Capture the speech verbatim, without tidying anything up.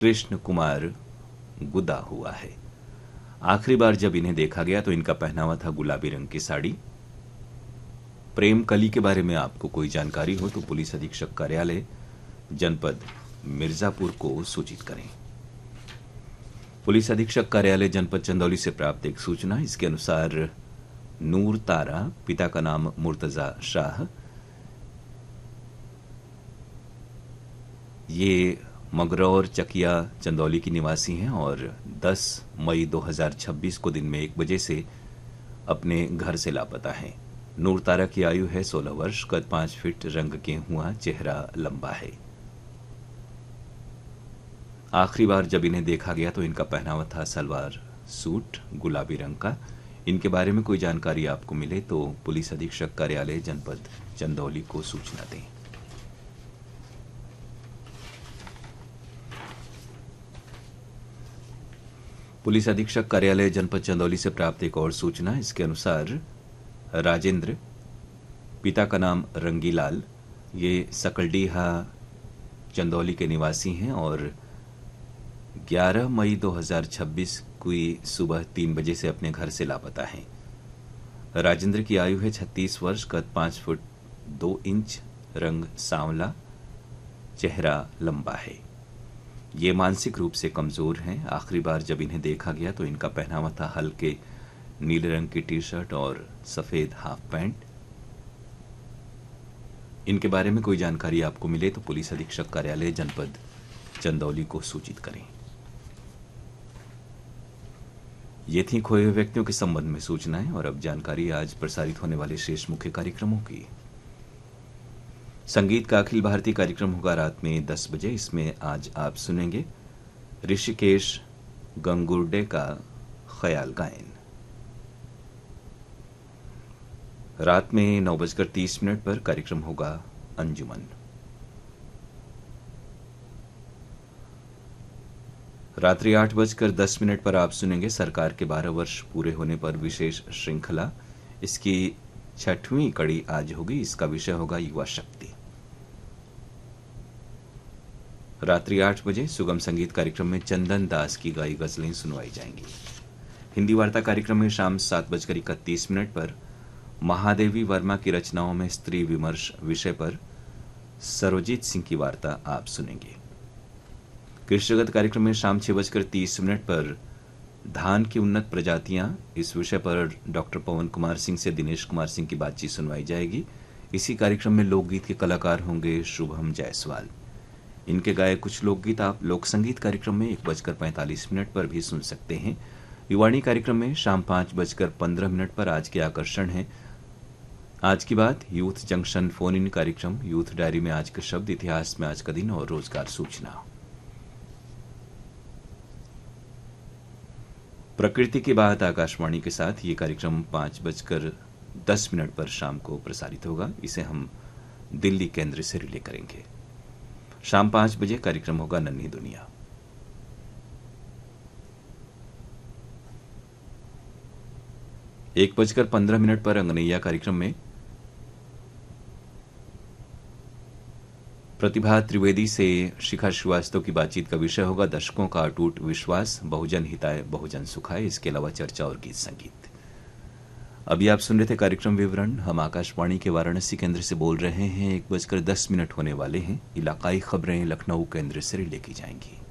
कृष्ण कुमार गुदा हुआ है। आखिरी बार जब इन्हें देखा गया तो इनका पहनावा था गुलाबी रंग की साड़ी। प्रेम कली के बारे में आपको कोई जानकारी हो तो पुलिस अधीक्षक कार्यालय जनपद मिर्जापुर को सूचित करें। पुलिस अधीक्षक कार्यालय जनपद चंदौली से प्राप्त एक सूचना, इसके अनुसार नूर तारा, पिता का नाम मुर्तजा शाह, ये मगरौर चकिया चंदौली की निवासी हैं और दस मई दो हज़ार छब्बीस को दिन में एक बजे से अपने घर से लापता हैं। नूर तारा की आयु है सोलह वर्ष, कद पांच फीट, रंग गेहुआ, चेहरा लंबा है। आखिरी बार जब इन्हें देखा गया तो इनका पहनावा था सलवार सूट गुलाबी रंग का। इनके बारे में कोई जानकारी आपको मिले तो पुलिस अधीक्षक कार्यालय जनपद चंदौली को सूचना दें। पुलिस अधीक्षक कार्यालय जनपद चंदौली से प्राप्त एक और सूचना, इसके अनुसार राजेंद्र, पिता का नाम रंगीलाल, ये सकलडीहा चंदौली के निवासी हैं और ग्यारह मई दो हज़ार छब्बीस की सुबह तीन बजे से अपने घर से लापता हैं। राजेंद्र की आयु है छत्तीस वर्ष, कद पांच फुट दो इंच, रंग सांवला, चेहरा लंबा है। ये मानसिक रूप से कमजोर हैं। आखिरी बार जब इन्हें देखा गया तो इनका पहनावा था हल्के नीले रंग की टी शर्ट और सफेद हाफ पैंट। इनके बारे में कोई जानकारी आपको मिले तो पुलिस अधीक्षक कार्यालय जनपद चंदौली को सूचित करें। ये थी खोए हुए व्यक्तियों के संबंध में सूचनाएं और अब जानकारी आज प्रसारित होने वाले शेष मुख्य कार्यक्रमों की। संगीत का अखिल भारतीय कार्यक्रम होगा रात में दस बजे। इसमें आज आप सुनेंगे ऋषिकेश गंगुर्डे का ख्याल गायन। रात में नौ बजकर तीस मिनट पर कार्यक्रम होगा अंजुमन। रात्रि आठ बजकर दस मिनट पर आप सुनेंगे सरकार के बारह वर्ष पूरे होने पर विशेष श्रृंखला। इसकी छठवीं कड़ी आज होगी। इसका विषय होगा युवा शक्ति। रात्रि आठ बजे सुगम संगीत कार्यक्रम में चंदन दास की गाई गजलें सुनवाई जाएंगी। हिंदी वार्ता कार्यक्रम में शाम सात बजकर इकतीस मिनट पर महादेवी वर्मा की रचनाओं में स्त्री विमर्श विषय पर सरोजीत सिंह की वार्ता आप सुनेंगे। कृषि जगत कार्यक्रम में शाम छह बजकर तीस मिनट पर धान की उन्नत प्रजातियां, इस विषय पर डॉक्टर पवन कुमार सिंह से दिनेश कुमार सिंह की बातचीत सुनवाई जाएगी। इसी कार्यक्रम में लोकगीत के कलाकार होंगे शुभम जायसवाल। इनके गाए कुछ लोकगीत आप लोक संगीत कार्यक्रम में एक बजकर पैंतालीस मिनट पर भी सुन सकते हैं। युवाणी कार्यक्रम में शाम पांच बजकर पंद्रह मिनट पर आज के आकर्षण है आज की बात, यूथ जंक्शन फोन इन कार्यक्रम, यूथ डायरी में आज के शब्द, इतिहास में आज का दिन और रोजगार सूचना। प्रकृति की बात आकाशवाणी के साथ ये कार्यक्रम पांच बजकर दस मिनट पर शाम को प्रसारित होगा। इसे हम दिल्ली केंद्र से रिले करेंगे। शाम पांच बजे कार्यक्रम होगा नन्ही दुनिया। एक बजकर पंद्रह मिनट पर अंगनैया कार्यक्रम में प्रतिभा त्रिवेदी से शिखा श्रीवास्तव की बातचीत का विषय होगा दर्शकों का अटूट विश्वास, बहुजन हिताय बहुजन सुखाय। इसके अलावा चर्चा और गीत संगीत। अभी आप सुन रहे थे कार्यक्रम विवरण। हम आकाशवाणी के वाराणसी केंद्र से बोल रहे हैं। एक बजकर दस मिनट होने वाले हैं। इलाकाई खबरें लखनऊ केंद्र से रिले की जाएंगी।